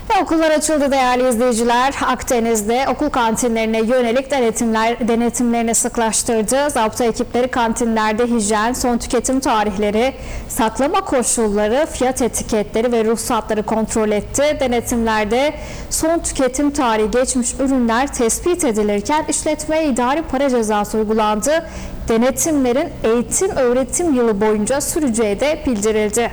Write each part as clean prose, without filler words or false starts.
Ve okullar açıldı değerli izleyiciler. Akdeniz'de okul kantinlerine yönelik denetimlerini sıklaştırdı. Zabıta ekipleri kantinlerde hijyen, son tüketim tarihleri, saklama koşulları, fiyat etiketleri ve ruhsatları kontrol etti. Denetimlerde son tüketim tarihi geçmiş ürünler tespit edilirken işletmeye idari para cezası uygulandı. Denetimlerin eğitim öğretim yılı boyunca süreceği de bildirildi.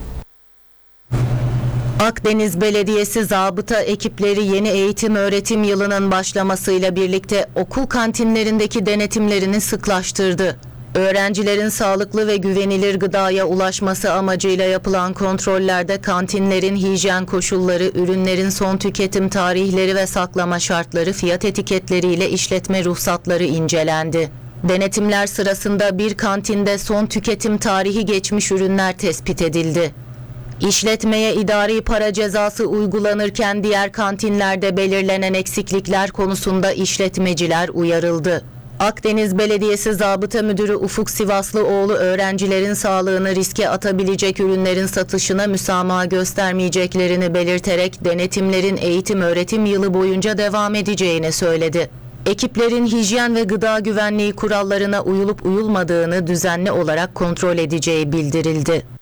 Akdeniz Belediyesi zabıta ekipleri yeni eğitim öğretim yılının başlamasıyla birlikte okul kantinlerindeki denetimlerini sıklaştırdı. Öğrencilerin sağlıklı ve güvenilir gıdaya ulaşması amacıyla yapılan kontrollerde kantinlerin hijyen koşulları, ürünlerin son tüketim tarihleri ve saklama şartları, fiyat etiketleriyle işletme ruhsatları incelendi. Denetimler sırasında bir kantinde son tüketim tarihi geçmiş ürünler tespit edildi. İşletmeye idari para cezası uygulanırken diğer kantinlerde belirlenen eksiklikler konusunda işletmeciler uyarıldı. Akdeniz Belediyesi Zabıta Müdürü Ufuk Sivaslıoğlu öğrencilerin sağlığını riske atabilecek ürünlerin satışına müsamaha göstermeyeceklerini belirterek denetimlerin eğitim öğretim yılı boyunca devam edeceğini söyledi. Ekiplerin hijyen ve gıda güvenliği kurallarına uyulup uyulmadığını düzenli olarak kontrol edeceği bildirildi.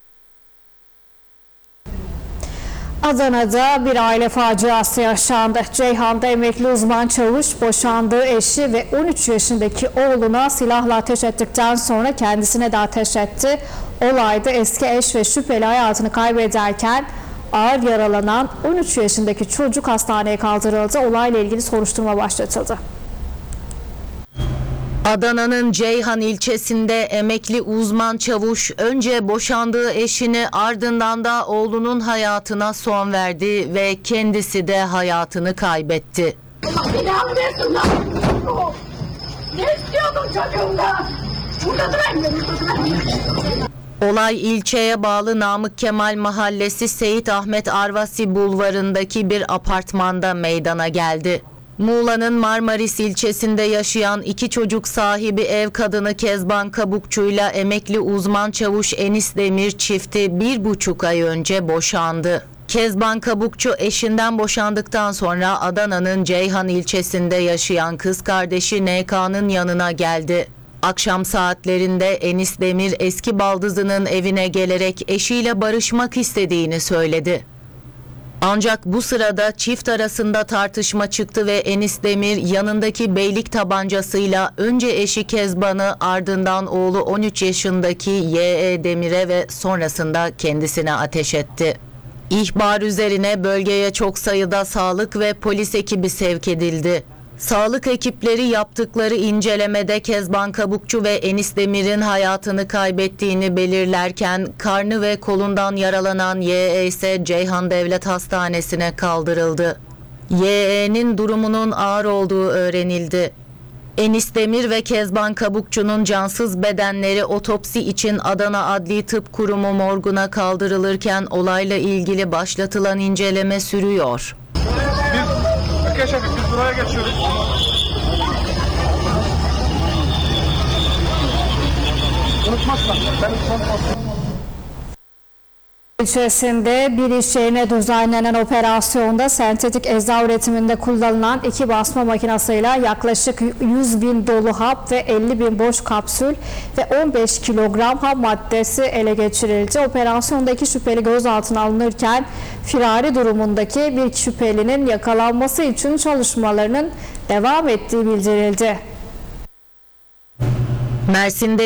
Adana'da bir aile faciası yaşandı. Ceyhan'da emekli uzman çavuş boşandığı eşi ve 13 yaşındaki oğluna silahla ateş ettikten sonra kendisine de ateş etti. Olayda eski eş ve şüpheli hayatını kaybederken ağır yaralanan 13 yaşındaki çocuk hastaneye kaldırıldı. Olayla ilgili soruşturma başlatıldı. Adana'nın Ceyhan ilçesinde emekli uzman çavuş önce boşandığı eşini ardından da oğlunun hayatına son verdi ve kendisi de hayatını kaybetti. Beni anlıyorsun lan. Ne istiyordun çocuğumdan? Burada Olay ilçeye bağlı Namık Kemal Mahallesi Seyit Ahmet Arvasi bulvarındaki bir apartmanda meydana geldi. Muğla'nın Marmaris ilçesinde yaşayan iki çocuk sahibi ev kadını Kezban Kabukçu'yla emekli uzman çavuş Enis Demir çifti 1,5 ay önce boşandı. Kezban Kabukçu eşinden boşandıktan sonra Adana'nın Ceyhan ilçesinde yaşayan kız kardeşi NK'nın yanına geldi. Akşam saatlerinde Enis Demir eski baldızının evine gelerek eşiyle barışmak istediğini söyledi. Ancak bu sırada çift arasında tartışma çıktı ve Enis Demir yanındaki beylik tabancasıyla önce eşi Kezban'ı ardından oğlu 13 yaşındaki Y.E. Demir'e ve sonrasında kendisine ateş etti. İhbar üzerine bölgeye çok sayıda sağlık ve polis ekibi sevk edildi. Sağlık ekipleri yaptıkları incelemede Kezban Kabukçu ve Enis Demir'in hayatını kaybettiğini belirlerken karnı ve kolundan yaralanan Y.E. ise Ceyhan Devlet Hastanesi'ne kaldırıldı. Y.E.'nin durumunun ağır olduğu öğrenildi. Enis Demir ve Kezban Kabukçu'nun cansız bedenleri otopsi için Adana Adli Tıp Kurumu morguna kaldırılırken olayla ilgili başlatılan inceleme sürüyor. Arkadaşlar biz buraya geçiyoruz. Unutmazsan. Ben unutmazsam. İlçesinde bir iş yerine düzenlenen operasyonda sentetik ecza üretiminde kullanılan 2 basma makinasıyla yaklaşık 100.000 dolu hap ve 50.000 boş kapsül ve 15 kilogram ham maddesi ele geçirildi. Operasyonda 2 şüpheli gözaltına alınırken firari durumundaki bir şüphelinin yakalanması için çalışmalarının devam ettiği bildirildi. Mersin'de